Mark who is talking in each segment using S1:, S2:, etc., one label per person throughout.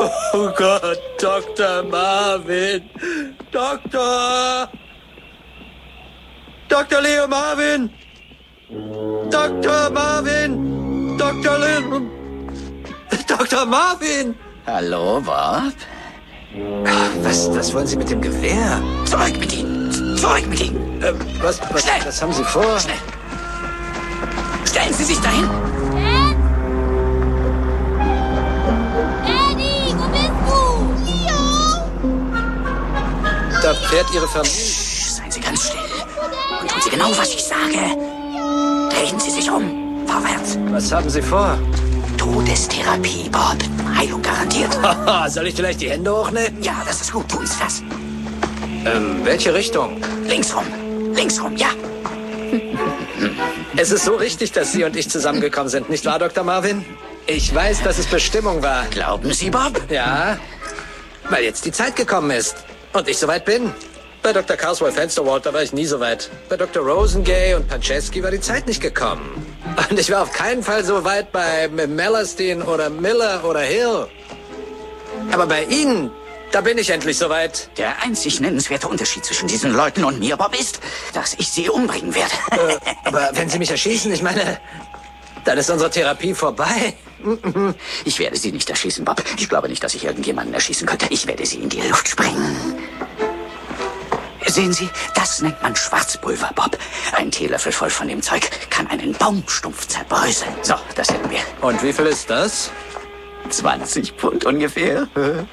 S1: Oh Gott, Dr. Marvin. Dr. Leo Marvin. Dr. Marvin. Dr. Marvin.
S2: Hallo, Bob?
S1: Was wollen Sie mit dem Gewehr?
S2: Zurück mit Ihnen! Zurück mit Ihnen!
S1: Was haben Sie vor?
S2: Schnell! Stellen Sie sich dahin!
S3: Eddie, wo bist du? Leo!
S1: Da fährt Ihre Familie.
S2: Seien Sie ganz still. Und tun Sie genau, was ich sage. Drehen Sie sich um. Vorwärts.
S1: Was haben Sie vor?
S2: Todestherapie, Bob. Heilung garantiert.
S1: Soll ich vielleicht die Hände hochnehmen?
S2: Ja, das ist gut. Tun Sie das.
S1: Welche Richtung?
S2: Links rum. Links rum, ja.
S1: Es ist so richtig, dass Sie und ich zusammengekommen sind, nicht wahr, Dr. Marvin? Ich weiß, dass es Bestimmung war.
S2: Glauben Sie, Bob?
S1: Ja, weil jetzt die Zeit gekommen ist. Und ich soweit bin. Bei Dr. Carswell Fensterwald, da war ich nie so weit. Bei Dr. Rosengay und Pancheski war die Zeit nicht gekommen. Und ich war auf keinen Fall so weit bei Mellerstein oder Miller oder Hill. Aber bei Ihnen, da bin ich endlich so weit.
S2: Der einzig nennenswerte Unterschied zwischen diesen Leuten und mir, Bob, ist, dass ich sie umbringen werde.
S1: Aber wenn Sie mich erschießen, ich meine, dann ist unsere Therapie vorbei.
S2: Ich werde sie nicht erschießen, Bob. Ich glaube nicht, dass ich irgendjemanden erschießen könnte. Ich werde sie in die Luft sprengen. Sehen Sie, das nennt man Schwarzpulver, Bob. Ein Teelöffel voll von dem Zeug kann einen Baumstumpf zerbröseln. So, das hätten wir.
S1: Und wie viel ist das?
S2: 20 Pfund ungefähr.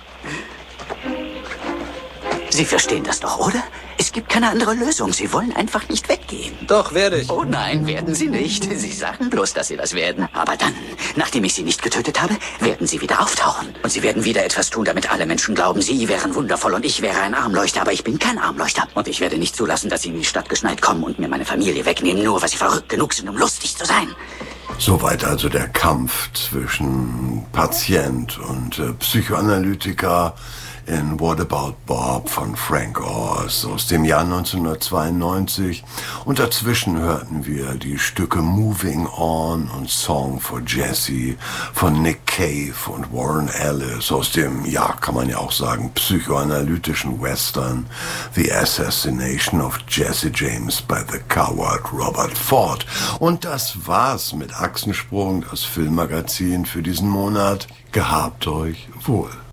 S2: Sie verstehen das doch, oder? Es gibt keine andere Lösung. Sie wollen einfach nicht weggehen.
S1: Doch, werde ich.
S2: Oh nein, werden Sie nicht. Sie sagen bloß, dass Sie das werden. Aber dann, nachdem ich Sie nicht getötet habe, werden Sie wieder auftauchen. Und Sie werden wieder etwas tun, damit alle Menschen glauben, Sie wären wundervoll und ich wäre ein Armleuchter. Aber ich bin kein Armleuchter. Und ich werde nicht zulassen, dass Sie in die Stadt geschneit kommen und mir meine Familie wegnehmen, nur weil Sie verrückt genug sind, um lustig zu sein.
S4: Soweit also der Kampf zwischen Patient und Psychoanalytiker in What About Bob von Frank Oz aus dem Jahr 1992. Und dazwischen hörten wir die Stücke Moving On und Song for Jesse von Nick Cave und Warren Ellis aus dem, ja, kann man ja auch sagen, psychoanalytischen Western The Assassination of Jesse James by the Coward Robert Ford. Und das war's mit Achsensprung, das Filmmagazin für diesen Monat. Gehabt euch wohl.